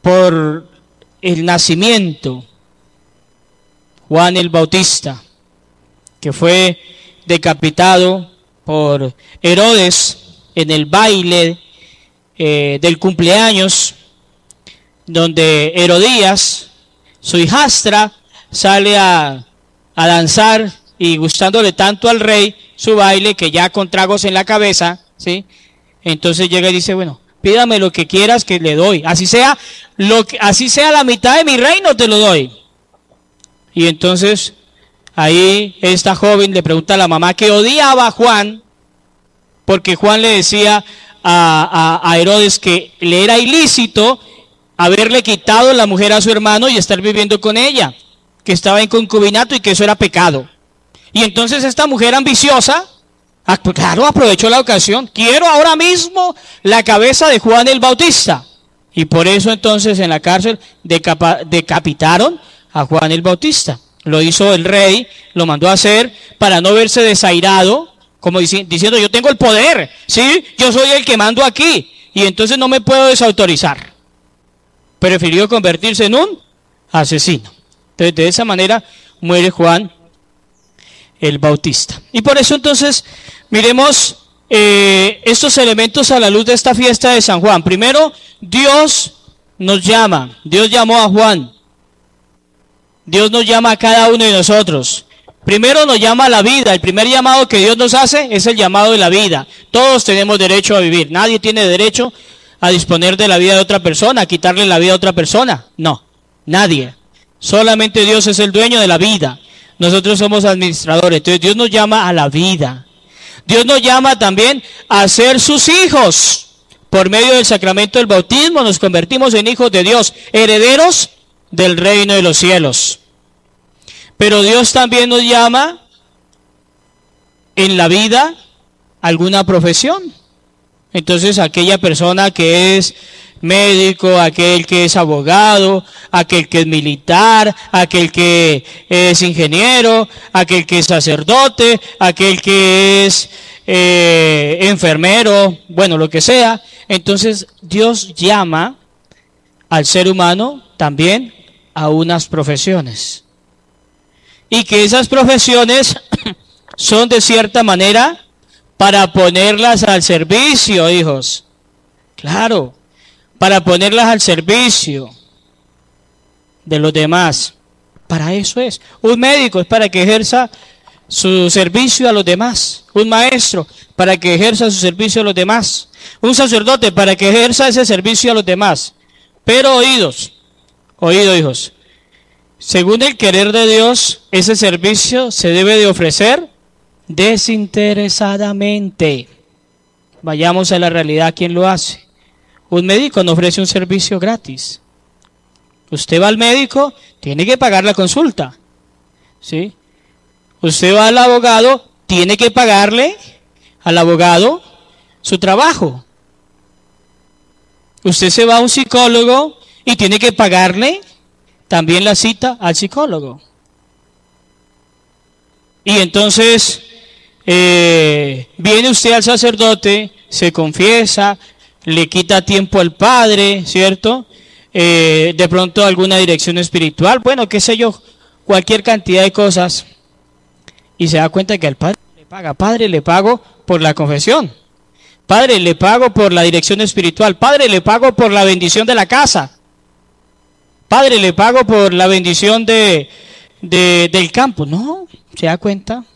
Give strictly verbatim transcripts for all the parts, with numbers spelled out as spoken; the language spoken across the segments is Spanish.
por el nacimiento, Juan el Bautista, que fue decapitado por Herodes en el baile eh, del cumpleaños, donde Herodías, su hijastra, sale a, a danzar y gustándole tanto al rey su baile que ya con tragos en la cabeza, ¿sí? Entonces llega y dice, bueno, pídame lo que quieras que le doy, así sea, lo que, así sea la mitad de mi reino te lo doy. Y entonces ahí esta joven le pregunta a la mamá que odiaba a Juan, porque Juan le decía a, a, a Herodes que le era ilícito haberle quitado la mujer a su hermano y estar viviendo con ella, que estaba en concubinato y que eso era pecado. Y entonces esta mujer ambiciosa, claro, aprovechó la ocasión, quiero ahora mismo la cabeza de Juan el Bautista. Y por eso entonces en la cárcel decapa, decapitaron a Juan el Bautista. Lo hizo el rey, lo mandó a hacer para no verse desairado, como dici diciendo yo tengo el poder, ¿sí? Yo soy el que mando aquí y entonces no me puedo desautorizar. Prefirió convertirse en un asesino. Entonces de esa manera muere Juan el Bautista. Y por eso entonces miremos eh, estos elementos a la luz de esta fiesta de San Juan. Primero, Dios nos llama, Dios llamó a Juan, Dios nos llama a cada uno de nosotros. Primero nos llama a la vida, el primer llamado que Dios nos hace es el llamado de la vida. Todos tenemos derecho a vivir, nadie tiene derecho a disponer de la vida de otra persona, a quitarle la vida a otra persona, no, nadie. Solamente Dios es el dueño de la vida, nosotros somos administradores, entonces Dios nos llama a la vida. Dios nos llama también a ser sus hijos. Por medio del sacramento del bautismo nos convertimos en hijos de Dios, herederos del reino de los cielos. Pero Dios también nos llama en la vida a alguna profesión. Entonces aquella persona que es médico, aquel que es abogado, aquel que es militar, aquel que es ingeniero, aquel que es sacerdote, aquel que es eh, enfermero, bueno, lo que sea. Entonces Dios llama al ser humano también a unas profesiones. Y que esas profesiones son de cierta manera para ponerlas al servicio, hijos. Claro, para ponerlas al servicio de los demás. Para eso es. Un médico es para que ejerza su servicio a los demás. Un maestro para que ejerza su servicio a los demás. Un sacerdote para que ejerza ese servicio a los demás. Pero oídos, oídos, hijos. Según el querer de Dios, ese servicio se debe de ofrecer desinteresadamente. Vayamos a la realidad, ¿quién lo hace? Un médico no ofrece un servicio gratis. Usted va al médico, tiene que pagar la consulta, ¿sí? Usted va al abogado, tiene que pagarle al abogado su trabajo. Usted se va a un psicólogo y tiene que pagarle también la cita al psicólogo. Y entonces eh, viene usted al sacerdote, se confiesa, le quita tiempo al padre, ¿cierto? Eh, de pronto alguna dirección espiritual, bueno, qué sé yo, cualquier cantidad de cosas. Y se da cuenta que al padre le paga, padre le pago por la confesión, padre le pago por la dirección espiritual, padre le pago por la bendición de la casa, padre le pago por la bendición de, de del campo. No, se da cuenta,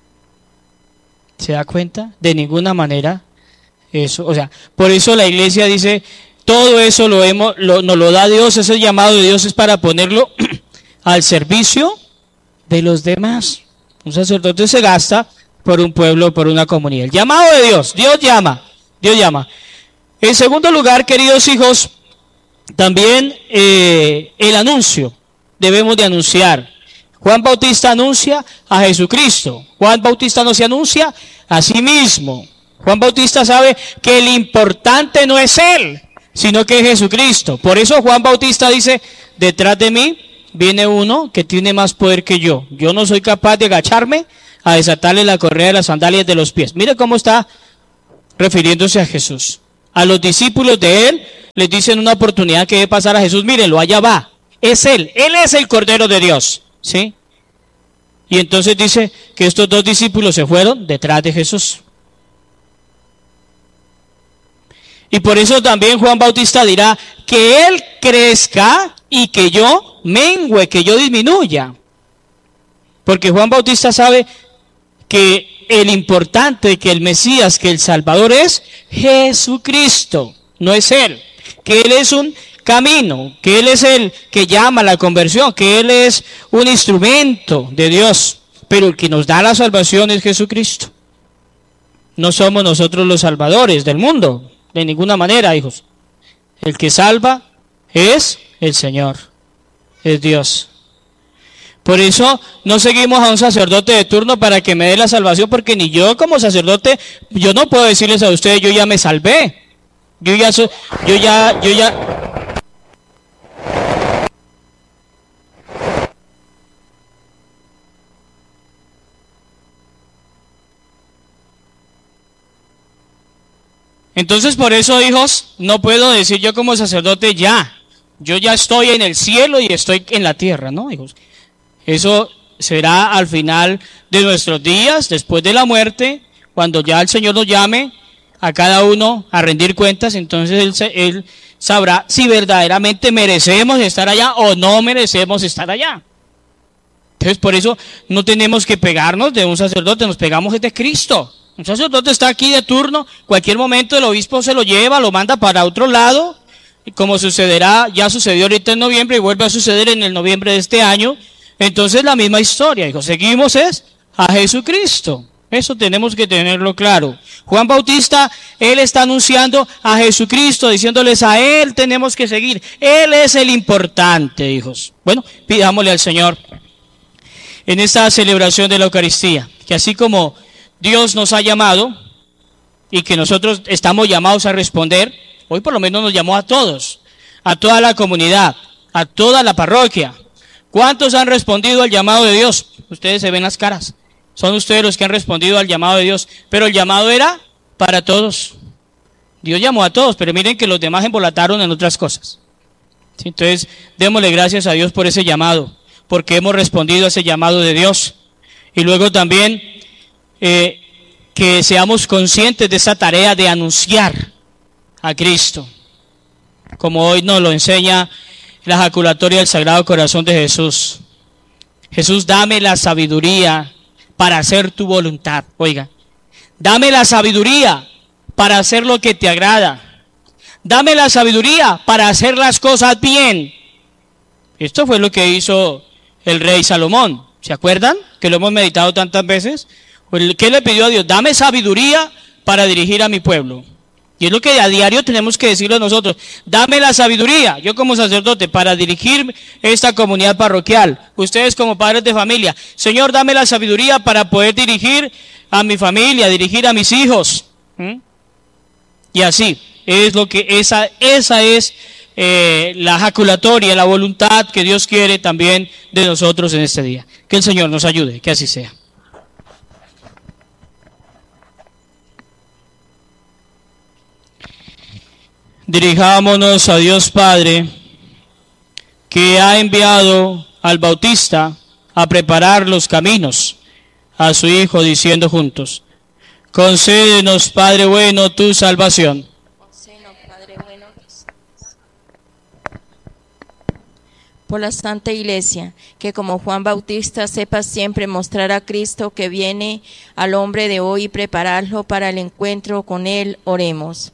se da cuenta, de ninguna manera eso, o sea, por eso la iglesia dice, todo eso lo hemos, lo, nos lo da Dios, ese llamado de Dios es para ponerlo al servicio de los demás. Un sacerdote se gasta por un pueblo, por una comunidad. El llamado de Dios, Dios llama, Dios llama. En segundo lugar, queridos hijos, también eh, el anuncio, debemos de anunciar. Juan Bautista anuncia a Jesucristo. Juan Bautista no se anuncia a sí mismo. Juan Bautista sabe que el importante no es él, sino que es Jesucristo. Por eso Juan Bautista dice, detrás de mí viene uno que tiene más poder que yo. Yo no soy capaz de agacharme a desatarle la correa de las sandalias de los pies. Mire cómo está refiriéndose a Jesús. a los discípulos de él, les dicen una oportunidad que debe pasar a Jesús. Mírenlo, allá va. Es él. Él es el Cordero de Dios. ¿Sí? Y entonces dice que estos dos discípulos se fueron detrás de Jesús. Y por eso también Juan Bautista dirá que él crezca y que yo mengüe, que yo disminuya. Porque Juan Bautista sabe que el importante, que el Mesías, que el Salvador es Jesucristo, no es él. Que él es un camino, que él es el que llama a la conversión, que él es un instrumento de Dios. Pero el que nos da la salvación es Jesucristo. No somos nosotros los salvadores del mundo, de ninguna manera, hijos. El que salva es el Señor, es Dios. Por eso no seguimos a un sacerdote de turno para que me dé la salvación, porque ni yo como sacerdote, yo no puedo decirles a ustedes, yo ya me salvé. Yo ya soy, yo ya, yo ya... Entonces por eso, hijos, no puedo decir yo como sacerdote ya, yo ya estoy en el cielo y estoy en la tierra, ¿no, hijos? Eso será al final de nuestros días, después de la muerte, cuando ya el Señor nos llame a cada uno a rendir cuentas, entonces Él, él sabrá si verdaderamente merecemos estar allá o no merecemos estar allá. Entonces por eso no tenemos que pegarnos de un sacerdote, nos pegamos de Cristo. Un sacerdote está aquí de turno, cualquier momento el obispo se lo lleva, lo manda para otro lado, y como sucederá, ya sucedió ahorita en noviembre y vuelve a suceder en el noviembre de este año. Entonces la misma historia, hijo, seguimos es a Jesucristo. Eso tenemos que tenerlo claro. Juan Bautista, él está anunciando a Jesucristo, diciéndoles a él tenemos que seguir. Él es el importante, hijos. Bueno, pidámosle al Señor en esta celebración de la Eucaristía, que así como Dios nos ha llamado y que nosotros estamos llamados a responder, hoy por lo menos nos llamó a todos, a toda la comunidad, a toda la parroquia. ¿Cuántos han respondido al llamado de Dios? Ustedes se ven las caras. Son ustedes los que han respondido al llamado de Dios. Pero el llamado era para todos. Dios llamó a todos, pero miren que los demás embolataron en otras cosas. ¿Sí? Entonces, démosle gracias a Dios por ese llamado, porque hemos respondido a ese llamado de Dios. Y luego también eh, que seamos conscientes de esa tarea de anunciar a Cristo, como hoy nos lo enseña la ejaculatoria del Sagrado Corazón de Jesús. Jesús, dame la sabiduría para hacer tu voluntad. Oiga, dame la sabiduría para hacer lo que te agrada. Dame la sabiduría para hacer las cosas bien. Esto fue lo que hizo el rey Salomón. ¿Se acuerdan? Que lo hemos meditado tantas veces. ¿Qué le pidió a Dios? Dame sabiduría para dirigir a mi pueblo. Y es lo que a diario tenemos que decirlo nosotros. Dame la sabiduría, yo como sacerdote, para dirigir esta comunidad parroquial. Ustedes como padres de familia. Señor, dame la sabiduría para poder dirigir a mi familia, dirigir a mis hijos. ¿Mm? Y así, es lo que esa, esa es eh, la ejaculatoria, la voluntad que Dios quiere también de nosotros en este día. Que el Señor nos ayude, que así sea. Dirijámonos a Dios Padre, que ha enviado al Bautista a preparar los caminos a su Hijo, diciendo juntos: concédenos, Padre bueno, tu salvación. Concédenos, Padre bueno, por la Santa Iglesia, que como Juan Bautista sepa siempre mostrar a Cristo que viene al hombre de hoy y prepararlo para el encuentro con Él. Oremos.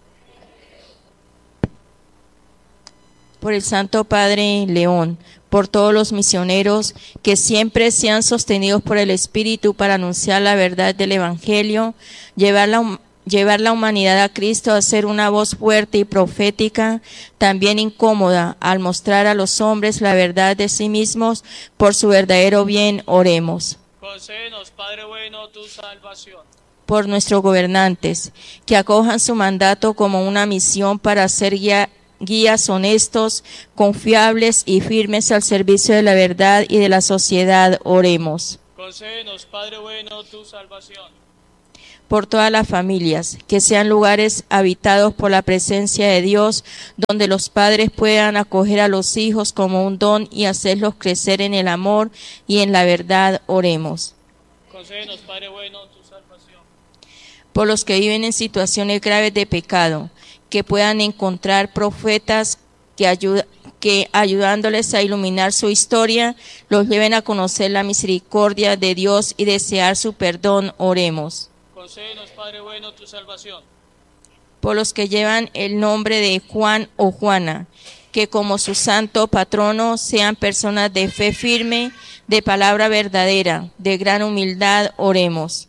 Por el Santo Padre León, por todos los misioneros que siempre sean sostenidos por el Espíritu para anunciar la verdad del Evangelio, llevar la, llevar la humanidad a Cristo a ser una voz fuerte y profética, también incómoda, al mostrar a los hombres la verdad de sí mismos por su verdadero bien. Oremos. Concédenos, Padre bueno, tu salvación. Por nuestros gobernantes, que acojan su mandato como una misión para ser guía guías honestos, confiables y firmes al servicio de la verdad y de la sociedad. Oremos. Concédenos, Padre bueno, tu salvación. por todas las familias, que sean lugares habitados por la presencia de Dios, donde los padres puedan acoger a los hijos como un don y hacerlos crecer en el amor y en la verdad. Oremos. Concédenos, Padre bueno, tu salvación. Por los que viven en situaciones graves de pecado, que puedan encontrar profetas que, ayuda, que ayudándoles a iluminar su historia, los lleven a conocer la misericordia de Dios y desear su perdón. Oremos. Concédenos, Padre bueno, tu salvación. Por los que llevan el nombre de Juan o Juana, que como su santo patrono sean personas de fe firme, de palabra verdadera, de gran humildad. Oremos.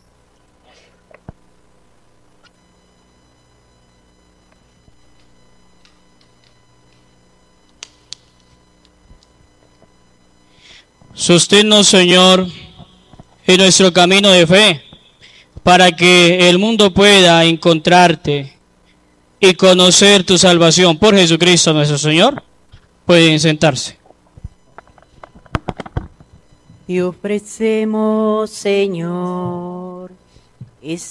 Sosténnos, Señor, en nuestro camino de fe, para que el mundo pueda encontrarte y conocer tu salvación por Jesucristo nuestro Señor. Pueden sentarse. Y ofrecemos, Señor,